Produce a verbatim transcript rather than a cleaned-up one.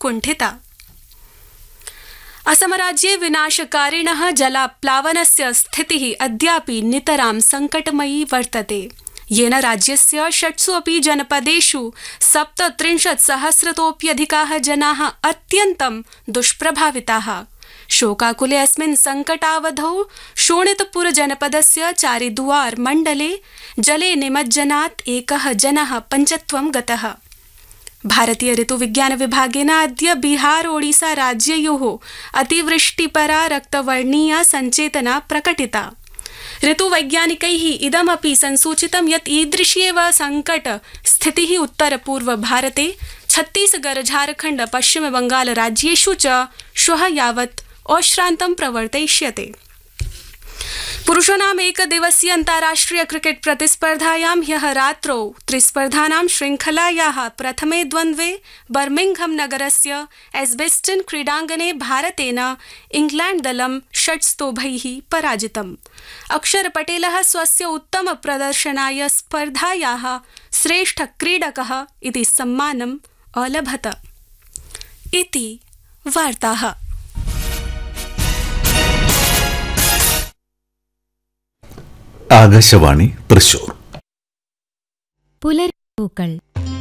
कुण्ठिता। असमराज्ये विनाशकारिणः जलाप्लावनस्य स्थितिः अद्यापि नितरां सङ्कटमयी वर्तते, येन राज्यस्य षट्सु अपि जनपदेषु सप्तत्रिंशत् सहस्रतोऽप्यधिकाः जनाः अत्यन्तं दुष्प्रभाविताः। शोकाकुले अस्मिन् सङ्कटावधौ शोणितपुर जनपदस्य चारिदुवार मण्डले जले निमज्जनात् एकः जनः पञ्चत्वं गतः। भारतीय ऋतुविज्ञान विभागेन अद्य बिहार ओडिसा राज्ययोः अतिवृष्टिपरा रक्तवर्णीया सञ्चेतना प्रकटिता। ऋतुवैज्ञानिकैः इदमपि संसूचितं यत् ईदृशी एव संकट स्थितिः उत्तरपूर्व भारते छत्तीसगढ़ झारखण्ड पश्चिम बंगाल राज्येषु च श्वः यावत् अश्रान्तं प्रवर्तयिष्यते। पुरुषाणाम् एकदिवसीय अन्ताराष्ट्रिय क्रिकेट प्रतिस्पर्धायां ह्यः रात्रौ त्रिस्पर्धानां श्रृंखलायाः प्रथमे द्वन्द्वे बर्मिंघम नगरस्य एस्बेस्टन क्रीडाङ्गणे भारतेन इंग्लैंड दलं षट्स्तोभैः पराजितम्। अक्षर पटेलः स्वस्य उत्तम प्रदर्शनाय स्पर्धायाः श्रेष्ठ क्रीडकः इति सम्मानम् अलभत। इति वार्ताः। ആകാശവാണി തൃശൂർ. പുലർപ്പൂക്കൾ